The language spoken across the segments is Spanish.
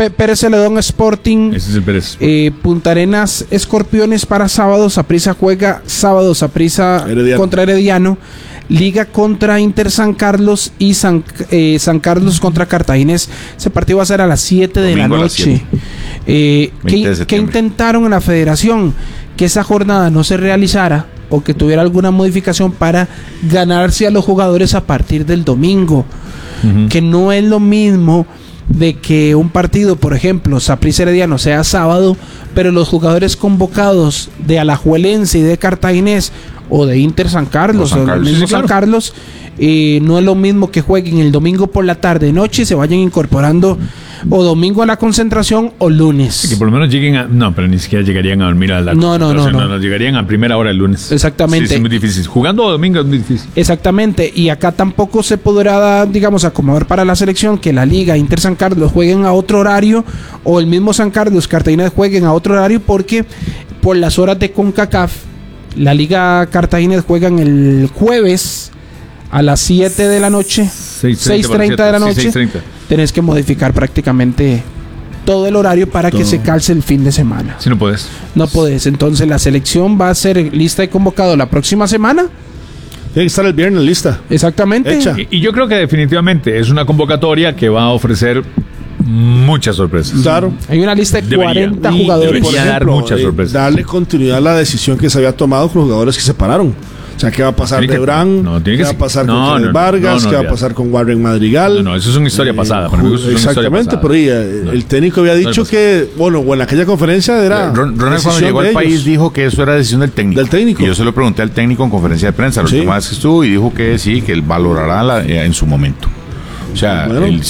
Pérez Celedón Sporting. Ese es el Pérez. Punta Arenas Escorpiones para sábado. Saprissa juega sábado. Saprissa contra Herediano. Liga contra Inter San Carlos y San Carlos contra Cartaginés. Ese partido va a ser a las 7 de la noche. ¿Qué intentaron en la federación? Que esa jornada no se realizara o que tuviera alguna modificación para ganarse a los jugadores a partir del domingo. Que no es lo mismo de que un partido, por ejemplo, Saprissa Herediano sea sábado, pero los jugadores convocados de Alajuelense y de Cartaginés o de Inter San Carlos o del mismo San Carlos, no es lo mismo que jueguen el domingo por la tarde, noche y se vayan incorporando o domingo a la concentración o lunes. Que por lo menos lleguen a... No, pero ni siquiera llegarían a dormir a la concentración. No, llegarían a primera hora el lunes. Exactamente. Sí, es muy difícil. Jugando domingo es muy difícil. Exactamente. Y acá tampoco se podrá, digamos, acomodar para la selección que la Liga Inter San Carlos jueguen a otro horario o el mismo San Carlos Cartaginés jueguen a otro horario porque por las horas de CONCACAF la Liga Cartaginés juegan el jueves a las 7 de la noche, 6:30 de la noche. 6:30. Tenés que modificar prácticamente todo el horario para que se calce el fin de semana. Si no puedes. No podés. Entonces la selección va a ser lista de convocado la próxima semana. Tiene que estar el viernes lista. Exactamente. Y yo creo que definitivamente es una convocatoria que va a ofrecer muchas sorpresas. Claro. Hay una lista de 40 jugadores. Debería por ejemplo, dar muchas sorpresas. Darle continuidad a la decisión que se había tomado con los jugadores que se pararon. O sea, ¿qué va a pasar de Bran? ¿Qué va a pasar con Kenneth Vargas? ¿Qué va a pasar con Warren Madrigal? No, eso es una historia pasada. Exactamente, pero el técnico había dicho que, bueno, en aquella conferencia era... Ronald cuando llegó al país dijo que eso era decisión del técnico. Y yo se lo pregunté al técnico en conferencia de prensa, la última vez que estuvo, y dijo que sí, que él valorará en su momento. O sea,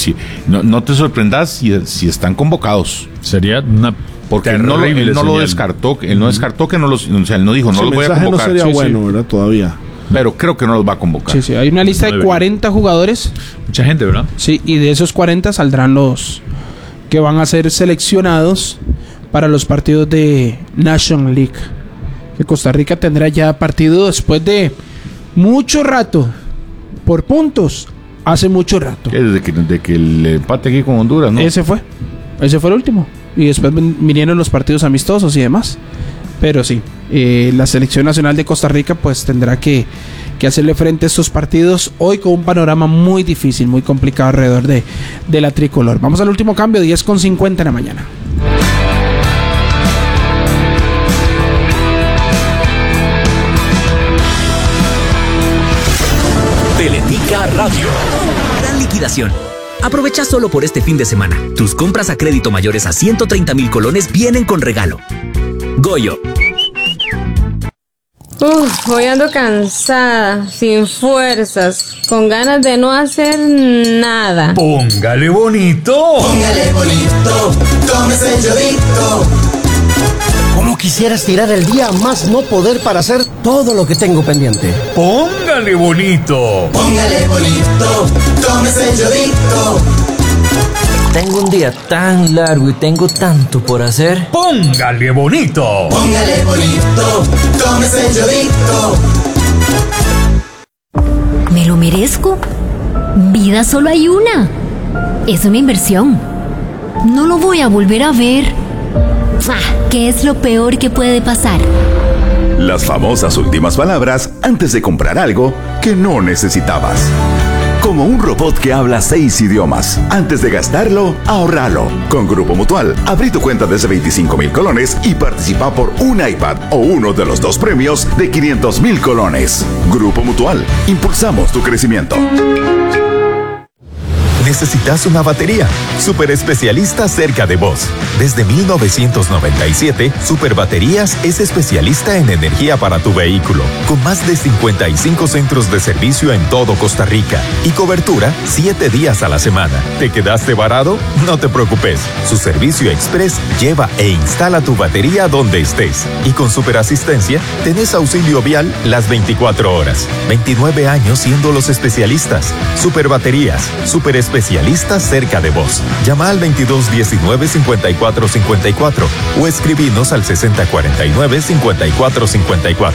no te sorprendas si están convocados. Sería una... Porque él no lo descartó, él no descartó que no los, o sea, él no dijo, no los voy a convocar. No sería bueno, ¿verdad? Todavía. Pero creo que no los va a convocar. Sí, hay una lista de 40 jugadores. Mucha gente, ¿verdad? Sí, y de esos 40 saldrán los que van a ser seleccionados para los partidos de National League. Que Costa Rica tendrá ya partido después de mucho rato, por puntos, hace mucho rato. Desde que el empate aquí con Honduras, ¿no? Ese fue el último. Y después vinieron los partidos amistosos y demás. Pero sí, la selección nacional de Costa Rica pues tendrá que hacerle frente a estos partidos hoy con un panorama muy difícil, muy complicado alrededor de la tricolor. Vamos al último cambio, 10:50 en la mañana. Teletica Radio. Gran liquidación. Aprovecha solo por este fin de semana. Tus compras a crédito mayores a 130,000 colones vienen con regalo. Goyo. Hoy ando cansada, sin fuerzas, con ganas de no hacer nada. Póngale bonito. Póngale bonito, tómese el yodito. ¿Cómo quisiera estirar el día más no poder para hacer todo lo que tengo pendiente? Póngale bonito. Póngale bonito, tómese el yodito. Tengo un día tan largo y tengo tanto por hacer. Póngale bonito. Póngale bonito, tómese el yodito. ¿Me lo merezco? Vida solo hay una. Es una inversión. No lo voy a volver a ver. ¿Qué es lo peor que puede pasar? Las famosas últimas palabras antes de comprar algo que no necesitabas. Como un robot que habla 6 idiomas. Antes de gastarlo, ahorralo. Con Grupo Mutual, abrí tu cuenta desde 25,000 colones y participa por un iPad o uno de los 2 premios de 500,000 colones. Grupo Mutual, impulsamos tu crecimiento. ¿Necesitas una batería? Super especialista cerca de vos. Desde 1997, Super Baterías es especialista en energía para tu vehículo, con más de 55 centros de servicio en todo Costa Rica y cobertura 7 días a la semana. ¿Te quedaste varado? No te preocupes. Su servicio express lleva e instala tu batería donde estés. Y con Super Asistencia, tenés auxilio vial las 24 horas. 29 años siendo los especialistas. Super Baterías, super especialistas cerca de vos. Llama al 2219-5454 o escribinos al 6049-5454.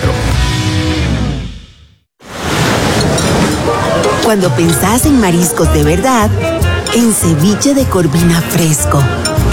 Cuando pensás en mariscos de verdad, en ceviche de Corvina fresco.